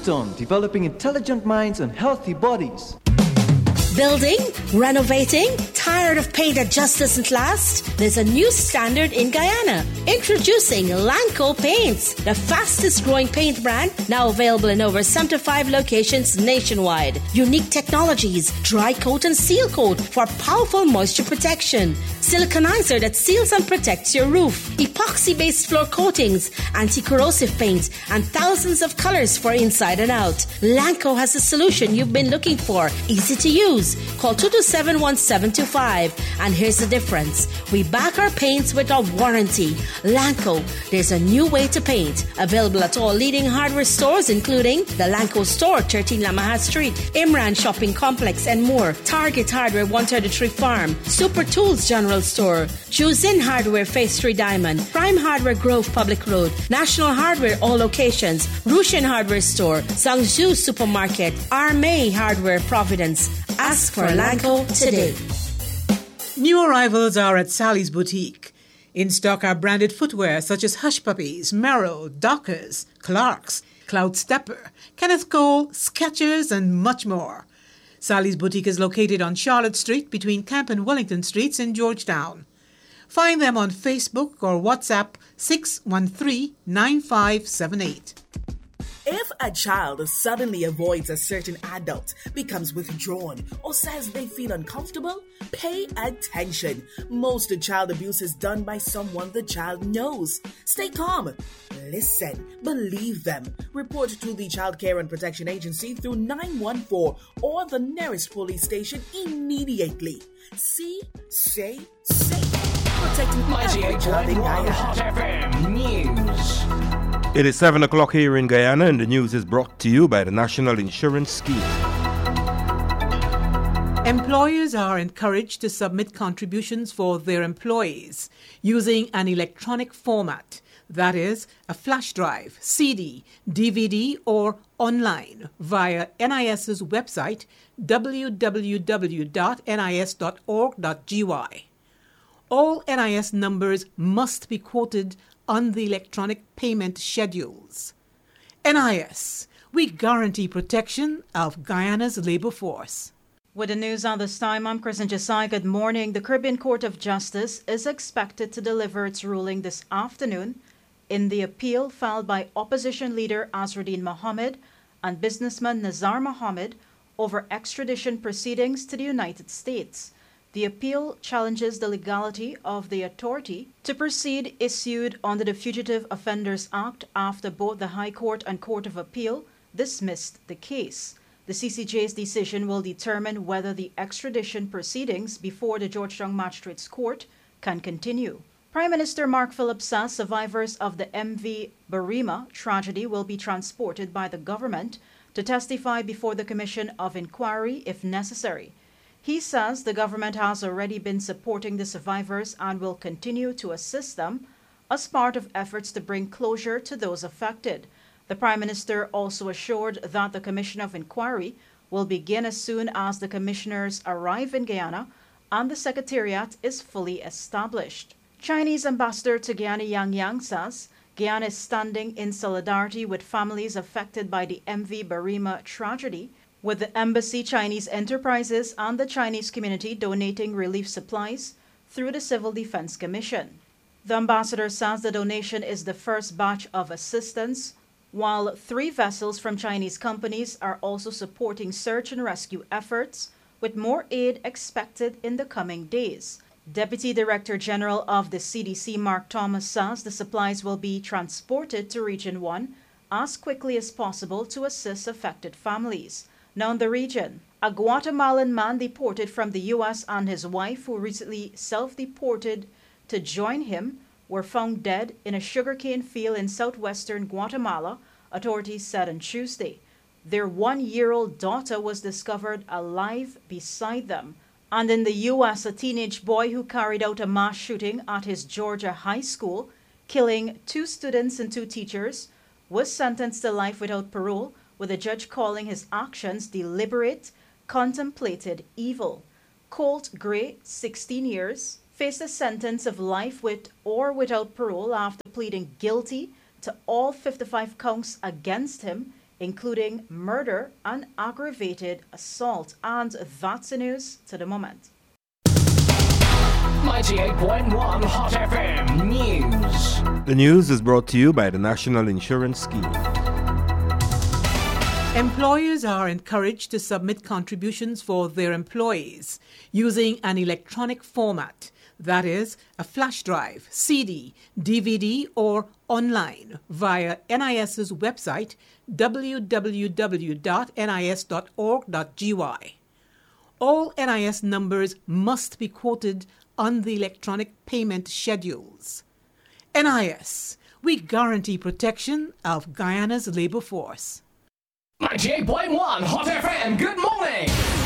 Keystone, developing intelligent minds and healthy bodies. Building? Renovating? Tired of paint that just doesn't last? There's a new standard in Guyana. Introducing Lanco Paints, the fastest growing paint brand, now available in over 75 locations nationwide. Unique technologies, dry coat and seal coat for powerful moisture protection. Siliconizer that seals and protects your roof. Epoxy-based floor coatings, anti-corrosive paint, and thousands of colors for inside and out. Lanco has the solution you've been looking for. Easy to use. Call 227-1725. And here's the difference. We back our paints with a warranty. Lanco, there's a new way to paint. Available at all leading hardware stores, including the Lanco Store, 13 Lamaha Street, Imran Shopping Complex, and more. Target Hardware, 133 Farm, Super Tools General Store, Choose In Hardware, Phase 3 Diamond, Prime Hardware, Grove Public Road, National Hardware, all locations, Rushin Hardware Store, Zhangzhou Supermarket, Armay Hardware, Providence. Ask for Lanco today. New arrivals are at Sally's Boutique. In stock are branded footwear such as Hush Puppies, Merrell, Dockers, Clarks, Cloud Stepper, Kenneth Cole, Skechers, and much more. Sally's Boutique is located on Charlotte Street between Camp and Wellington Streets in Georgetown. Find them on Facebook or WhatsApp 613-9578. If a child suddenly avoids a certain adult, becomes withdrawn, or says they feel uncomfortable, pay attention. Most child abuse is done by someone the child knows. Stay calm. Listen. Believe them. Report to the Child Care and Protection Agency through 914 or the nearest police station immediately. See, say, protecting every child in Guyana. Hot FM News. It is 7 o'clock here in Guyana, and the news is brought to you by the National Insurance Scheme. Employers are encouraged to submit contributions for their employees using an electronic format, that is, a flash drive, CD, DVD, or online via NIS's website www.nis.org.gy. All NIS numbers must be quoted on the electronic payment schedules. NIS, we guarantee protection of Guyana's labor force. With the news on this time, I'm Kristen Jasai. Good morning. The Caribbean Court of Justice is expected to deliver its ruling this afternoon in the appeal filed by opposition leader Azruddin Mohammed and businessman Nazar Mohammed over extradition proceedings to the United States. The appeal challenges the legality of the authority to proceed issued under the Fugitive Offenders Act after both the High Court and Court of Appeal dismissed the case. The CCJ's decision will determine whether the extradition proceedings before the Georgetown Magistrates Court can continue. Prime Minister Mark Phillips says survivors of the MV Barima tragedy will be transported by the government to testify before the Commission of Inquiry if necessary. He says the government has already been supporting the survivors and will continue to assist them as part of efforts to bring closure to those affected. The Prime Minister also assured that the Commission of Inquiry will begin as soon as the commissioners arrive in Guyana and the Secretariat is fully established. Chinese Ambassador to Guyana Yang Yang says Guyana is standing in solidarity with families affected by the MV Barima tragedy, with the Embassy, Chinese enterprises, and the Chinese community donating relief supplies through the Civil Defense Commission. The ambassador says the donation is the first batch of assistance, while 3 vessels from Chinese companies are also supporting search and rescue efforts, with more aid expected in the coming days. Deputy Director General of the CDC, Mark Thomas, says the supplies will be transported to Region 1 as quickly as possible to assist affected families. Now in the region, a Guatemalan man deported from the U.S. and his wife, who recently self-deported to join him, were found dead in a sugarcane field in southwestern Guatemala, authorities said on Tuesday. Their 1-year-old daughter was discovered alive beside them. And in the U.S., a teenage boy who carried out a mass shooting at his Georgia high school, killing 2 students and 2 teachers, was sentenced to life without parole, with a judge calling his actions deliberate, contemplated evil. Colt Gray, 16 years, faced a sentence of life with or without parole after pleading guilty to all 55 counts against him including murder and aggravated assault. And that's the news to the moment. 98.1 Hot FM News. The news is brought to you by the National Insurance Scheme. Employers are encouraged to submit contributions for their employees using an electronic format, that is, a flash drive, CD, DVD, or online via NIS's website www.nis.org.gy. All NIS numbers must be quoted on the electronic payment schedules. NIS, we guarantee protection of Guyana's labor force. 98.1 Hot FM, good morning!